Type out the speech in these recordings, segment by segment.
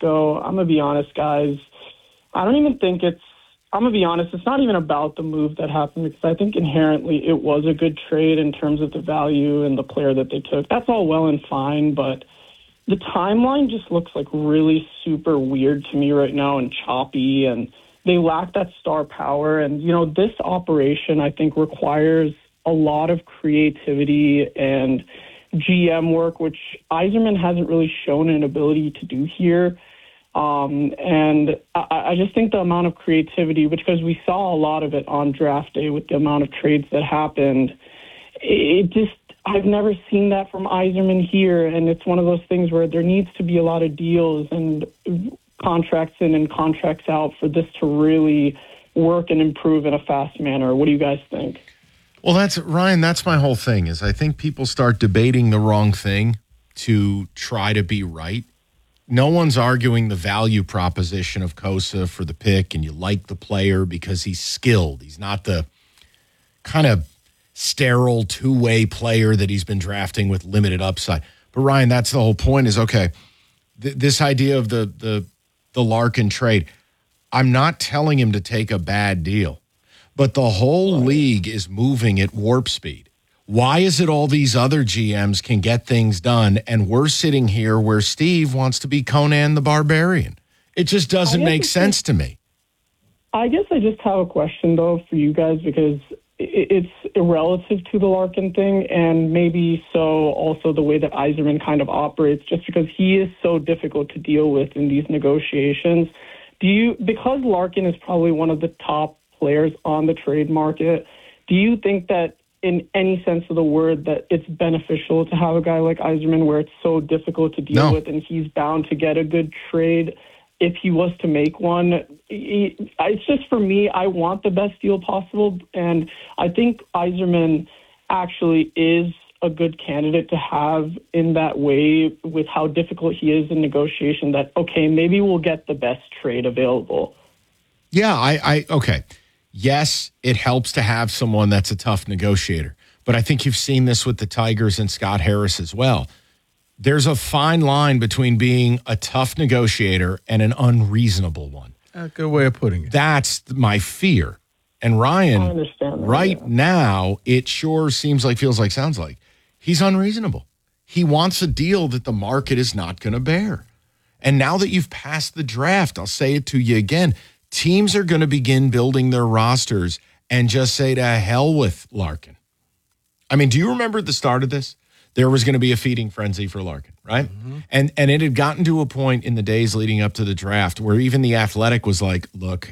Mexico. I'm going to be honest, guys. I'm going to be honest, it's not even about the move that happened because I think inherently it was a good trade in terms of the value and the player that they took. That's all well and fine, but the timeline just looks like really super weird to me right now and choppy, and they lack that star power. And, this operation, I think, requires a lot of creativity and GM work, which Yzerman hasn't really shown an ability to do here. And I just think the amount of creativity, because we saw a lot of it on draft day with the amount of trades that happened, I've never seen that from Yzerman here. And it's one of those things where there needs to be a lot of deals and contracts in and contracts out for this to really work and improve in a fast manner. What do you guys think? Well, that's my whole thing is I think people start debating the wrong thing to try to be right. No one's arguing the value proposition of Kosa for the pick, and you like the player because he's skilled. He's not the kind of sterile two-way player that he's been drafting with limited upside. But, Ryan, that's the whole point is, okay, this idea of the Larkin trade, I'm not telling him to take a bad deal, but the whole league is moving at warp speed. Why is it all these other GMs can get things done, and we're sitting here where Steve wants to be Conan the Barbarian? It just doesn't make sense to me. I guess I just have a question, though, for you guys, because it's relative to the Larkin thing, and maybe so also the way that Yzerman kind of operates, just because he is so difficult to deal with in these negotiations. Because Larkin is probably one of the top players on the trade market, do you think that in any sense of the word that it's beneficial to have a guy like Yzerman where it's so difficult to deal with and he's bound to get a good trade if he was to make one? It's just, for me, I want the best deal possible, and I think Yzerman actually is a good candidate to have in that way with how difficult he is in negotiation that, okay, maybe we'll get the best trade available. Yeah, okay. Yes, it helps to have someone that's a tough negotiator. But I think you've seen this with the Tigers and Scott Harris as well. There's a fine line between being a tough negotiator and an unreasonable one. A good way of putting it. That's my fear. And Ryan, I understand that, right now, it sure feels like, sounds like, he's unreasonable. He wants a deal that the market is not going to bear. And now that you've passed the draft, I'll say it to you again, teams are going to begin building their rosters and just say to hell with Larkin. I mean, do you remember at the start of this? There was going to be a feeding frenzy for Larkin, right? Mm-hmm. And it had gotten to a point in the days leading up to the draft where even The Athletic was like, look,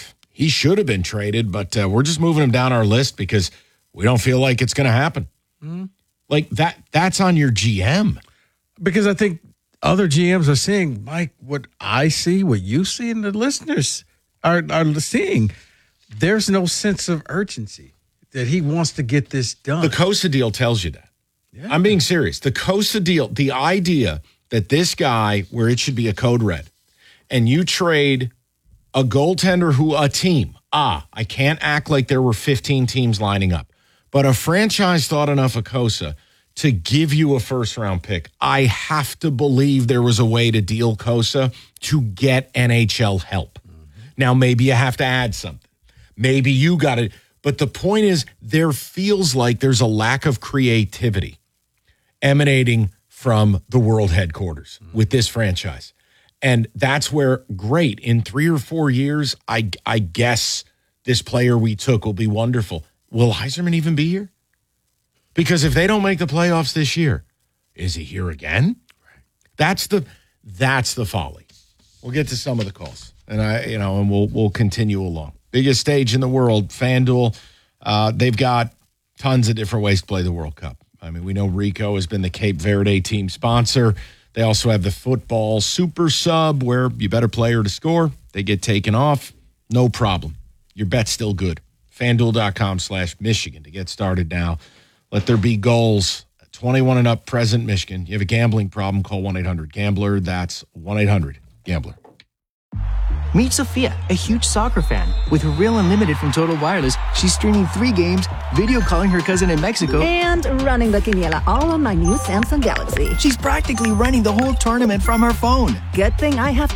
he should have been traded, but we're just moving him down our list because we don't feel like it's going to happen. Mm-hmm. Like that's on your GM. Because I think other GMs are seeing, Mike, what I see, what you see, and the listeners are seeing. There's no sense of urgency that he wants to get this done. The Kosa deal tells you that. Yeah. I'm being serious. The Kosa deal, the idea that this guy, where it should be a code red, and you trade a goaltender a team, I can't act like there were 15 teams lining up, but a franchise thought enough of Kosa to give you a first-round pick. I have to believe there was a way to deal Kosa to get NHL help. Mm-hmm. Now, maybe you have to add something. Maybe you got it. But the point is, there feels like there's a lack of creativity emanating from the world headquarters with this franchise. And that's where, great, in 3 or 4 years, I guess this player we took will be wonderful. Will Yzerman even be here? Because if they don't make the playoffs this year, is he here again? That's the folly. We'll get to some of the calls, and we'll continue along. Biggest stage in the world, FanDuel. They've got tons of different ways to play the World Cup. I mean, we know Rico has been the Cape Verde team sponsor. They also have the football super sub where you bet a player to score. They get taken off. No problem. Your bet's still good. FanDuel.com/Michigan to get started now. Let there be goals. 21 and up, present Michigan. You have a gambling problem, call 1-800-GAMBLER. That's 1-800-GAMBLER. Meet Sophia, a huge soccer fan. With Real Unlimited from Total Wireless, she's streaming 3 games, video calling her cousin in Mexico, and running the quiniela all on my new Samsung Galaxy. She's practically running the whole tournament from her phone. Good thing I have